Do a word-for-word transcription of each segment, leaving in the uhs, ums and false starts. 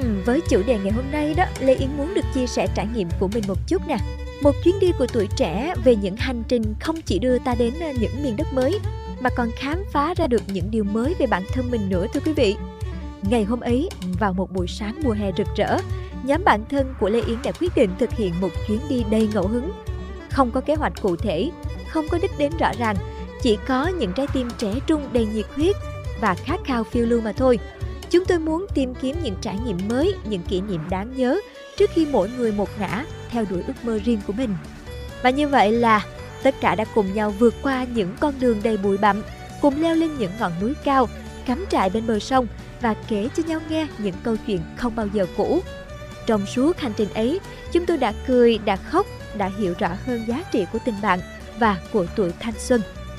Ừm, với chủ đề ngày hôm nay đó, Lê Yến muốn được chia sẻ trải nghiệm của mình một chút nè. Một chuyến đi của tuổi trẻ về những hành trình không chỉ đưa ta đến ờ, những miền đất mới, mà còn khám phá ra được những điều mới về bản thân mình nữa thưa quý vị. Ngày hôm ấy, vào một buổi sáng mùa hè rực rỡ, nhóm bạn thân của Lê Yến đã quyết định thực hiện một chuyến đi đầy ngẫu hứng. Không có kế hoạch cụ thể, không có đích đến rõ ràng, chỉ có những trái tim trẻ trung đầy nhiệt huyết và khát khao phiêu lưu mà thôi. Chúng tôi muốn tìm kiếm những trải nghiệm mới, những kỷ niệm đáng nhớ trước khi mỗi người một ngả theo đuổi ước mơ riêng của mình. Và như vậy là tất cả đã cùng nhau vượt qua những con đường đầy bụi bặm, cùng leo lên những ngọn núi cao, cắm trại bên bờ sông và kể cho nhau nghe những câu chuyện không bao giờ cũ. Trong suốt hành trình ấy, chúng tôi đã cười, đã khóc, đã hiểu rõ hơn giá trị của tình bạn và của tuổi thanh xuân.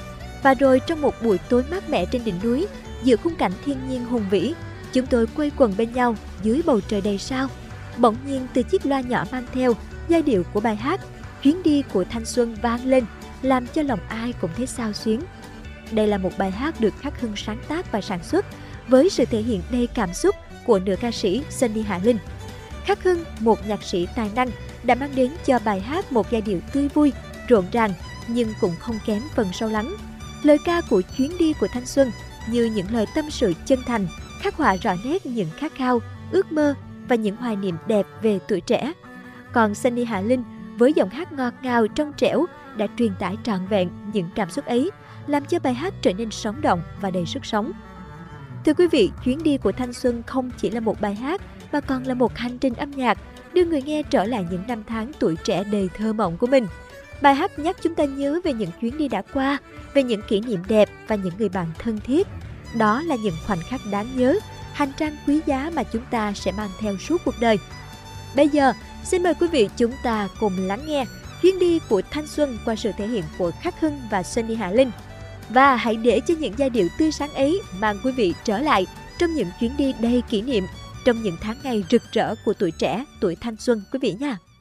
Và rồi trong một buổi tối mát mẻ trên đỉnh núi, giữa khung cảnh thiên nhiên hùng vĩ, chúng tôi quây quần bên nhau dưới bầu trời đầy sao. Bỗng nhiên từ chiếc loa nhỏ mang theo, giai điệu của bài hát Chuyến đi của thanh xuân vang lên, làm cho lòng ai cũng thấy xao xuyến. Đây là một bài hát được Khắc Hưng sáng tác và sản xuất với sự thể hiện đầy cảm xúc của nữ ca sĩ Sunny Hạ Linh. Khắc Hưng, một nhạc sĩ tài năng, đã mang đến cho bài hát một giai điệu tươi vui, rộn ràng nhưng cũng không kém phần sâu lắng. Lời ca của Chuyến đi của thanh xuân như những lời tâm sự chân thành, khắc họa rõ nét những khát khao, ước mơ và những hoài niệm đẹp về tuổi trẻ. Còn Sunny Hạ Linh với giọng hát ngọt ngào trong trẻo đã truyền tải trọn vẹn những cảm xúc ấy, làm cho bài hát trở nên sống động và đầy sức sống. Thưa quý vị, Chuyến đi của thanh xuân không chỉ là một bài hát mà còn là một hành trình âm nhạc đưa người nghe trở lại những năm tháng tuổi trẻ đầy thơ mộng của mình. Bài hát nhắc chúng ta nhớ về những chuyến đi đã qua, về những kỷ niệm đẹp và những người bạn thân thiết. Đó là những khoảnh khắc đáng nhớ, hành trang quý giá mà chúng ta sẽ mang theo suốt cuộc đời. Bây giờ, xin mời quý vị chúng ta cùng lắng nghe Chuyến đi của thanh xuân qua sự thể hiện của Khắc Hưng và Sunny Hạ Linh. Và hãy để cho những giai điệu tươi sáng ấy mang quý vị trở lại trong những chuyến đi đầy kỷ niệm, trong những tháng ngày rực rỡ của tuổi trẻ, tuổi thanh xuân quý vị nha.